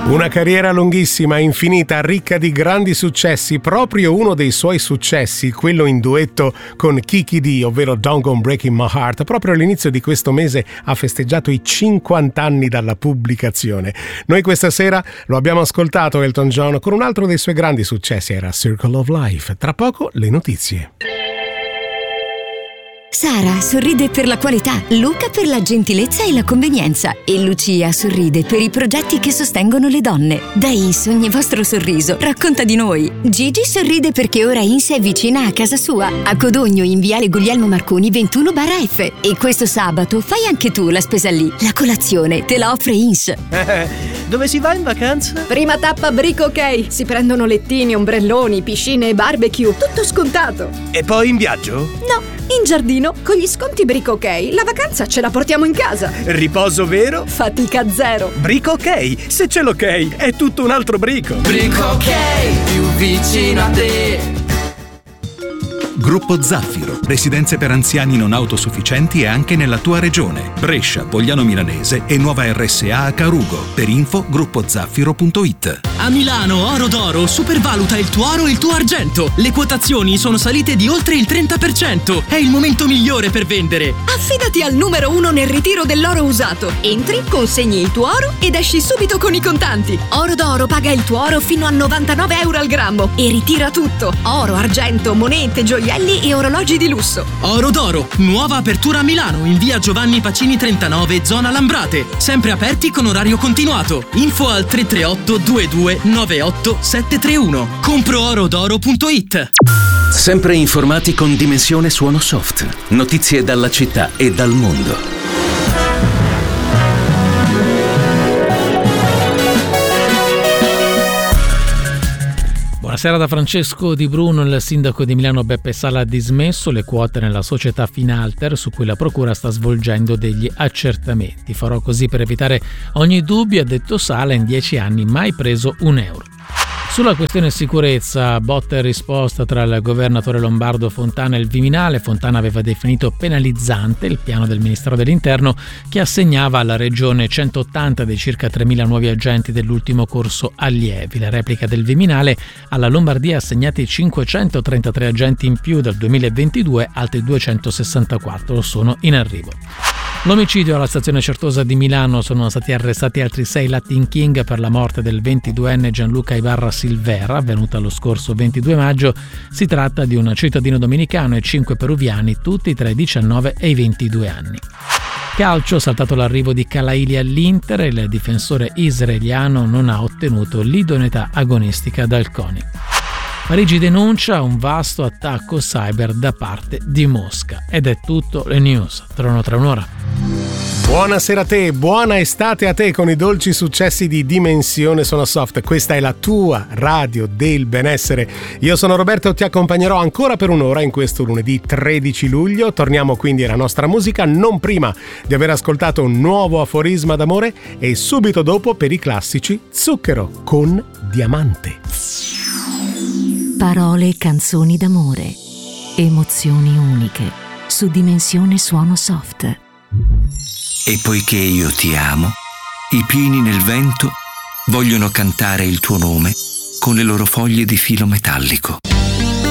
Una carriera lunghissima, infinita, ricca di grandi successi. Proprio uno dei suoi successi, quello in duetto con Kiki Dee, ovvero Don't Go Breaking My Heart, proprio all'inizio di questo mese ha festeggiato i 50 anni dalla pubblicazione. Noi questa sera lo abbiamo ascoltato Elton John con un altro dei suoi grandi successi, era Circle of Life. Tra poco le notizie. Sara sorride per la qualità, Luca per la gentilezza e la convenienza e Lucia sorride per i progetti che sostengono le donne. Da INS ogni vostro sorriso racconta di noi. Gigi sorride perché ora INS è vicina a casa sua, a Codogno in viale Guglielmo Marconi 21/F. E questo sabato fai anche tu la spesa lì. La colazione te la offre INS. Dove si va in vacanza? Prima tappa Brico OK. Si prendono lettini, ombrelloni, piscine e barbecue. Tutto scontato. E poi in viaggio? No, in giardino. Con gli sconti Brico OK, la vacanza ce la portiamo in casa. Riposo vero? Fatica zero. Brico OK, se c'è l'ok, è tutto un altro brico. Brico OK, più vicino a te. Gruppo Zaffiro, residenze per anziani non autosufficienti anche nella tua regione. Brescia, Pogliano Milanese e nuova RSA a Carugo. Per info gruppozaffiro.it. A Milano Oro d'Oro supervaluta il tuo oro e il tuo argento. Le quotazioni sono salite di oltre il 30%. È il momento migliore per vendere. Affidati al numero 1 nel ritiro dell'oro usato. Entri, consegni il tuo oro ed esci subito con i contanti. Oro d'Oro paga il tuo oro fino a 99 euro al grammo e ritira tutto. Oro, argento, monete, gioielli e orologi di lusso. Oro d'Oro, nuova apertura a Milano in via Giovanni Pacini 39, zona Lambrate. Sempre aperti con orario continuato. Info al 338 22 98 731. Compro-orodoro.it. Sempre informati con Dimensione Suono Soft. Notizie dalla città e dal mondo. Buonasera da Francesco Di Bruno. Il sindaco di Milano Beppe Sala ha dismesso le quote nella società Finalter, su cui la procura sta svolgendo degli accertamenti. Farò così per evitare ogni dubbio, ha detto Sala, in 10 anni mai preso un euro. Sulla questione sicurezza, botta e risposta tra il governatore lombardo Fontana e il Viminale. Fontana aveva definito penalizzante il piano del Ministero dell'Interno che assegnava alla regione 180 dei circa 3.000 nuovi agenti dell'ultimo corso allievi. La replica del Viminale: alla Lombardia assegnati 533 agenti in più dal 2022, altri 264 sono in arrivo. L'omicidio alla stazione Certosa di Milano: sono stati arrestati altri 6 Latin King per la morte del 22enne Gianluca Ibarra Silvera, avvenuta lo scorso 22 maggio. Si tratta di un cittadino dominicano e 5 peruviani, tutti tra i 19 e i 22 anni. Calcio, saltato l'arrivo di Kalaili all'Inter, il difensore israeliano non ha ottenuto l'idoneità agonistica dal CONI. Parigi denuncia un vasto attacco cyber da parte di Mosca. Ed è tutto, le news tornano tra un'ora. Buonasera a te, buona estate a te con i dolci successi di Dimensione Suono Soft. Questa è la tua radio del benessere. Io sono Roberto e ti accompagnerò ancora per un'ora in questo lunedì 13 luglio. Torniamo quindi alla nostra musica, non prima di aver ascoltato un nuovo aforisma d'amore e subito dopo per i classici Zucchero con Diamante. Parole e canzoni d'amore, emozioni uniche su Dimensione Suono Soft. E poiché io ti amo, i pini nel vento vogliono cantare il tuo nome con le loro foglie di filo metallico.